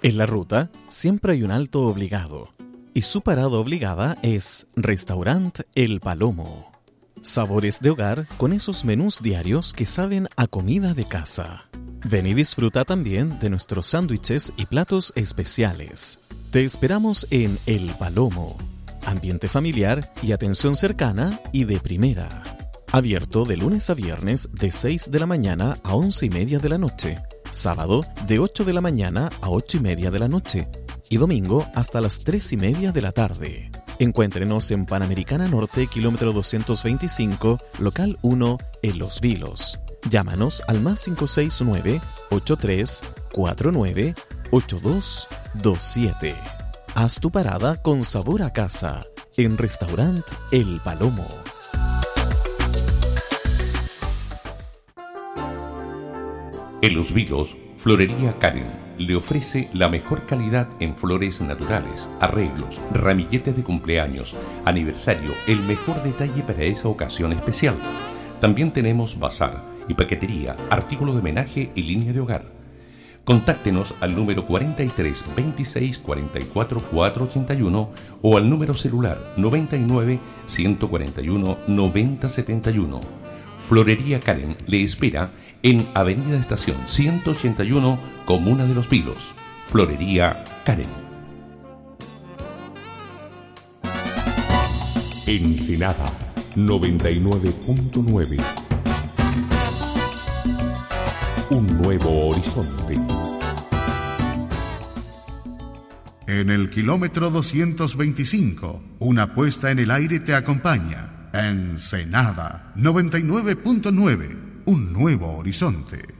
En la ruta siempre hay un alto obligado, y su parada obligada es Restaurant El Palomo. Sabores de hogar con esos menús diarios que saben a comida de casa. Ven y disfruta también de nuestros sándwiches y platos especiales. Te esperamos en El Palomo. Ambiente familiar y atención cercana y de primera. Abierto de lunes a viernes de 6 de la mañana a 11:30 de la noche. Sábado de 8 de la mañana a 8:30 de la noche. Y domingo hasta las 3:30 de la tarde. Encuéntrenos en Panamericana Norte, kilómetro 225, local 1, en Los Vilos. Llámanos al +569 8349 8227. Haz tu parada con sabor a casa en Restaurant El Palomo. En Los Vilos, Florería Karen le ofrece la mejor calidad en flores naturales, arreglos, ramilletes de cumpleaños, aniversario, el mejor detalle para esa ocasión especial. También tenemos bazar y paquetería, artículos de homenaje y línea de hogar. Contáctenos al número 43 26 44 481 o al número celular 99 141 90 71. Florería Karen le espera en Avenida Estación 181, Comuna de Los Vilos. Florería Karen. Ensenada 99.9. Un nuevo horizonte. En el kilómetro 225, una puesta en el aire te acompaña. Ensenada 99.9, un nuevo horizonte.